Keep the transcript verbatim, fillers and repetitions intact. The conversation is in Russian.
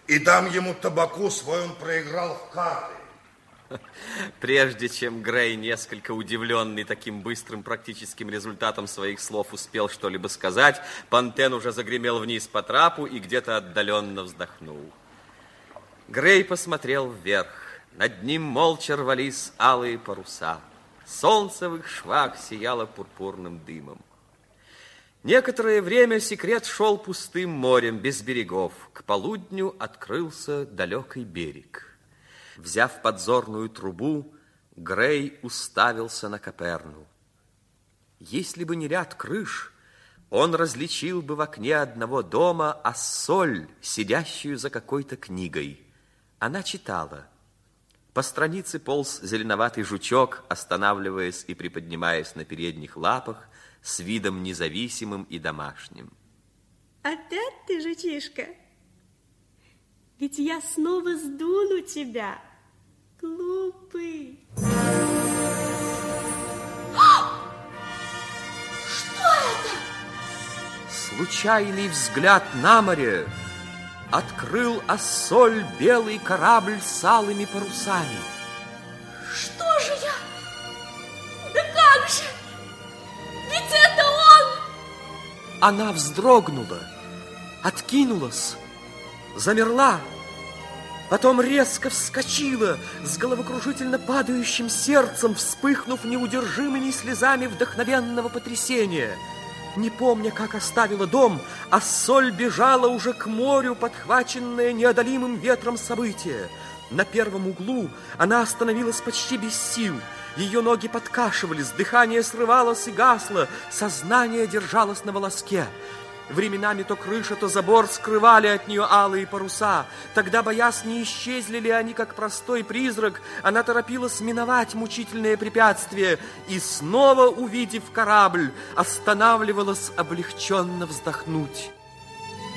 и дам ему табаку, свой он проиграл в карты. Прежде чем Грей, несколько удивленный таким быстрым практическим результатом своих слов, успел что-либо сказать, Пантен уже загремел вниз по трапу и где-то отдаленно вздохнул. Грей посмотрел вверх. Над ним молча рвались алые паруса. Солнце в их швах сияло пурпурным дымом. Некоторое время секрет шел пустым морем, без берегов. К полудню открылся далекий берег. Взяв подзорную трубу, Грей уставился на Коперну. Если бы не ряд крыш, он различил бы в окне одного дома Ассоль, сидящую за какой-то книгой. Она читала. По странице полз зеленоватый жучок, останавливаясь и приподнимаясь на передних лапах с видом независимым и домашним. Опять ты, жучишка? Ведь я снова сдуну тебя, глупый. Что это? Случайный взгляд на море открыл Ассоль белый корабль с алыми парусами. Что же я? Да как же? Ведь это он! Она вздрогнула, откинулась, замерла, потом резко вскочила с головокружительно падающим сердцем, вспыхнув неудержимыми слезами вдохновенного потрясения. Не помня, как оставила дом, Ассоль бежала уже к морю, подхваченная неодолимым ветром события. На первом углу она остановилась почти без сил. Ее ноги подкашивались, дыхание срывалось и гасло, сознание держалось на волоске. Временами то крыша, то забор скрывали от нее алые паруса. Тогда, боясь, не исчезли ли они, как простой призрак, она торопилась миновать мучительное препятствие и, снова увидев корабль, останавливалась облегченно вздохнуть.